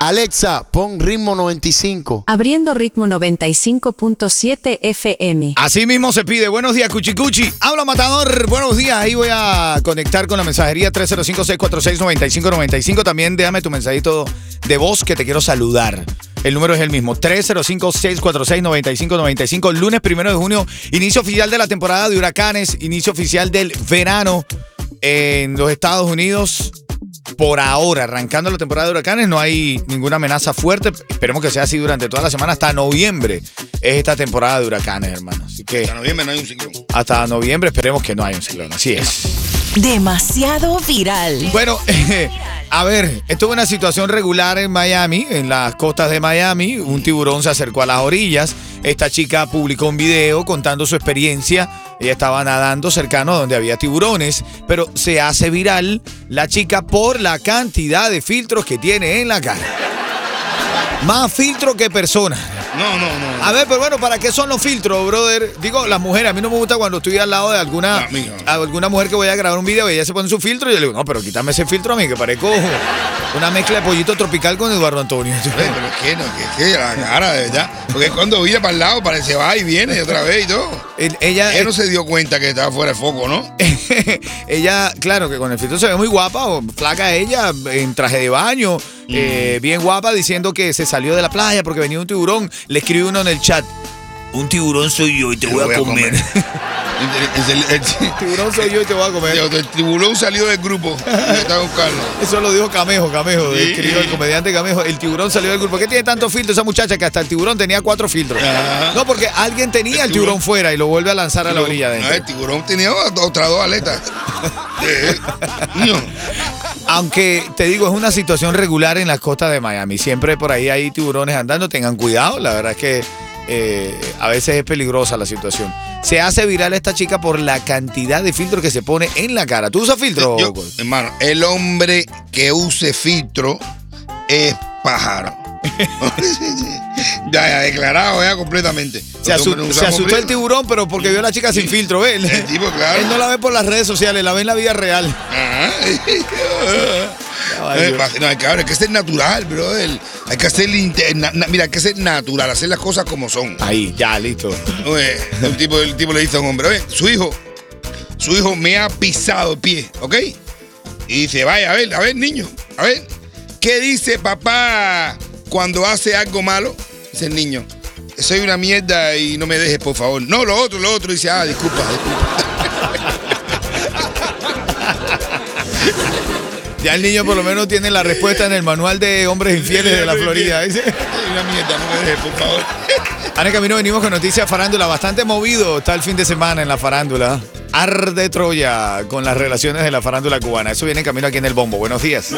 Alexa, pon ritmo 95. Abriendo ritmo 95.7 FM. Así mismo se pide. Buenos días, Cuchicuchi. Habla Matador. Buenos días. Ahí voy a conectar con la mensajería 305-646-9595. También déjame tu mensajito de voz que te quiero saludar. El número es el mismo, 305-646-9595. Lunes 1 de junio, inicio oficial de la temporada de huracanes, inicio oficial del verano en los Estados Unidos. Por ahora, arrancando la temporada de huracanes, no hay ninguna amenaza fuerte. Esperemos que sea así durante toda la semana. Hasta noviembre es esta temporada de huracanes, hermano. Así que hasta noviembre no hay un ciclón. Hasta noviembre esperemos que no haya un ciclón. Así es. Demasiado viral. Bueno, a ver, esto es una situación regular en Miami, en las costas de Miami. Un tiburón se acercó a las orillas. Esta chica publicó un video contando su experiencia. Ella estaba nadando cercano a donde había tiburones, pero se hace viral la chica por la cantidad de filtros que tiene en la cara. Más filtro que persona. No. A ver, pero bueno, ¿para qué son los filtros, brother? Digo, las mujeres, a mí no me gusta cuando estoy al lado de alguna mujer que voy a grabar un video y ella se pone su filtro y yo le digo, no, pero quítame ese filtro a mí, que parezco una mezcla de pollito tropical con Eduardo Antonio. Pero es que no, que la cara, de verdad. Porque cuando vira para el lado parece va y viene otra vez y todo. Ella no se dio cuenta que estaba fuera de foco, ¿no? Ella, claro, que con el filtro se ve muy guapa, o flaca ella, en traje de baño, bien guapa, diciendo que se salió de la playa porque venía un tiburón. Le escribe uno en el chat, un tiburón soy yo y te voy a comer. El tiburón soy yo y te voy a comer. El tiburón salió del grupo. Está buscando. Eso lo dijo Camejo, escribió el comediante Camejo. El tiburón salió del grupo. ¿Por qué tiene tantos filtros esa muchacha que hasta el tiburón tenía 4 filtros? No, porque alguien tenía el tiburón fuera y lo vuelve a lanzar a la orilla adentro. No, el tiburón tenía otras 2 aletas. Aunque te digo, es una situación regular en las costas de Miami. Siempre por ahí hay tiburones andando. Tengan cuidado. La verdad es que a veces es peligrosa la situación. Se hace viral esta chica por la cantidad de filtro que se pone en la cara. ¿Tú usas filtro? Hermano, el hombre que use filtro es pájaro. Ya declarado ya completamente. Se asustó el tiburón, pero porque vio a la chica sin filtro, ¿ves? El tipo, claro. Él no la ve por las redes sociales, la ve en la vida real. No, cabrón, hay que ser natural, bro. Hay que hacer mira, hay que ser natural, hacer las cosas como son. Ahí, ya, listo. El tipo le dice a un hombre, su hijo me ha pisado el pie, ¿ok? Y dice, vaya, a ver, niño, a ver, ¿qué dice papá cuando hace algo malo? Dice el niño, soy una mierda y no me dejes, por favor. No, lo otro, dice, disculpa. Ya el niño por lo menos tiene la respuesta en el manual de hombres infieles de la Florida. Una mierda, no me dejes, por favor. Ahora en camino venimos con noticias farándula. Bastante movido está el fin de semana en la farándula. Arde Troya con las relaciones de la farándula cubana. Eso viene en camino aquí en El Bombo. Buenos días.